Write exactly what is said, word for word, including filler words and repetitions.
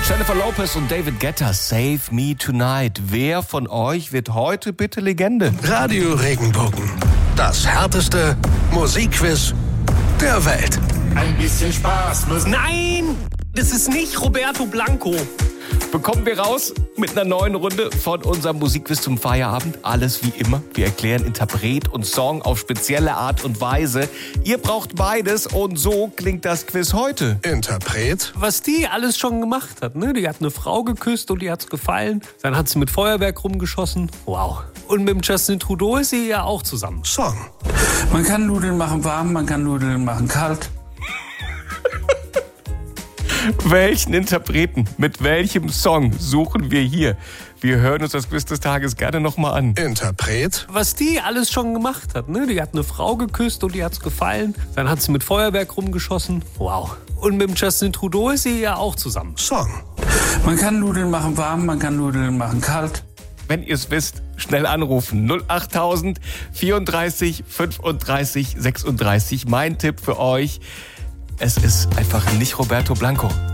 Jennifer Lopez und David Guetta, Save Me Tonight. Wer von euch wird heute bitte Legende? Radio Regenbogen. Das härteste Musikquiz der Welt. Ein bisschen Spaß muss... Nein, das ist nicht Roberto Blanco. Bekommen wir raus mit einer neuen Runde von unserem Musikquiz zum Feierabend. Alles wie immer. Wir erklären Interpret und Song auf spezielle Art und Weise. Ihr braucht beides und so klingt das Quiz heute. Interpret. Was die alles schon gemacht hat, ne? Die hat eine Frau geküsst und die hat's gefallen. Dann hat sie mit Feuerwerk rumgeschossen. Wow. Und mit dem Justin Trudeau ist sie ja auch zusammen. Song. Man kann Nudeln machen warm, man kann Nudeln machen kalt. Welchen Interpreten, mit welchem Song suchen wir hier? Wir hören uns das Quiz des Tages gerne nochmal an. Interpret. Was die alles schon gemacht hat, ne? Die hat eine Frau geküsst und die hat's gefallen. Dann hat sie mit Feuerwerk rumgeschossen. Wow. Und mit dem Justin Trudeau ist sie ja auch zusammen. Song. Man kann Nudeln machen warm, man kann Nudeln machen kalt. Wenn ihr es wisst, schnell anrufen. null achttausend vierunddreißig fünfunddreißig sechsunddreißig. Mein Tipp für euch: es ist einfach nicht Roberto Blanco.